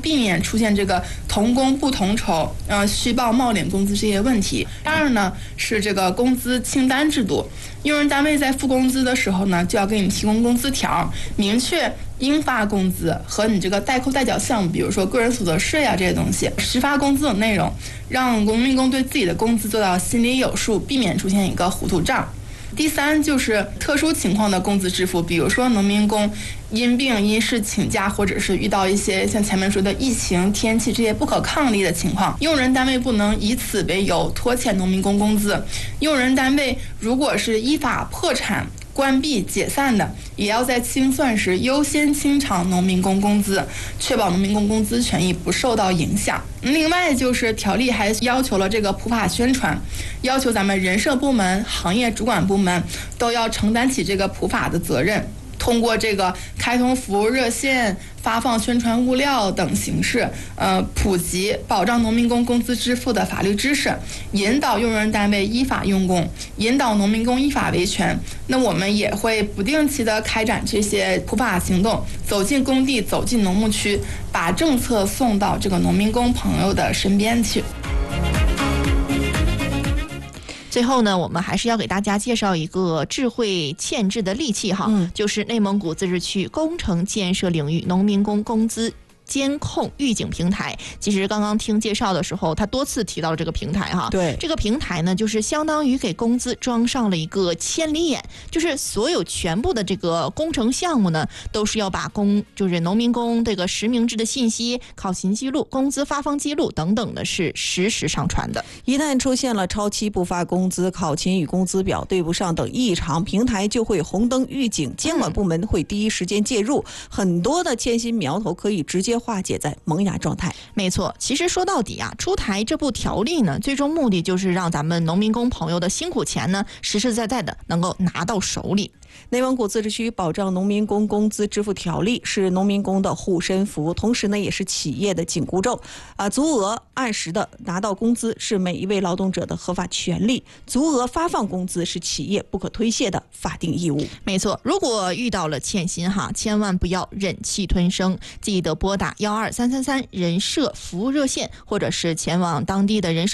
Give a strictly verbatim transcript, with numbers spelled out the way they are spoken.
避免出现这个同工不同酬、呃虚报冒领工资这些问题。第二呢是这个工资清单制度，用人单位在付工资的时候呢，就要给你提供工资条，明确应发工资和你这个代扣代缴项目，比如说个人所得税啊这些东西，实发工资的内容，让农民工对自己的工资做到心里有数，避免出现一个糊涂账。第三就是特殊情况的工资支付，比如说农民工因病因事请假，或者是遇到一些像前面说的疫情、天气这些不可抗力的情况，用人单位不能以此为由拖欠农民工工资。用人单位如果是依法破产、关闭、解散的，也要在清算时优先清偿农民工工资，确保农民工工资权益不受到影响。另外就是条例还要求了这个普法宣传，要求咱们人社部门、行业主管部门都要承担起这个普法的责任，通过这个开通服务热线、发放宣传物料等形式，呃，普及保障农民工工资支付的法律知识，引导用人单位依法用工，引导农民工依法维权。那我们也会不定期的开展这些普法行动，走进工地，走进农牧区，把政策送到这个农民工朋友的身边去。 最后呢，我们还是要给大家介绍一个智慧嵌制的利器哈，嗯、就是内蒙古自治区工程建设领域农民工工资监控预警平台。其实刚刚听介绍的时候，他多次提到了这个平台哈。 对， 这个平台呢，就是相当于给工资装上了一个千里眼，就是所有全部的这个工程项目呢，都是要把工就是农民工这个实名制的信息、考勤记录、工资发放记录等等的是实时上传的。 一旦出现了超期不发工资、考勤与工资表对不上等异常，平台就会红灯预警，监管部门会第一时间介入，嗯、很多的欠薪苗头可以直接化解在萌芽状态。 没错，其实说到底啊，出台这部条例呢，最终目的就是让咱们农民工朋友的辛苦钱呢，实实在在的能够拿到手里。 内蒙古自治区保障农民工工资支付条例是农民工的护身符，同时呢也是企业的紧箍咒。啊，足额按时的拿到工资是每一位劳动者的合法权利，足额发放工资是企业不可推卸的法定义务。 没错，如果遇到了欠薪哈，千万不要忍气吞声，记得拨打幺二三三三人社服务热线，或者是前往当地的人社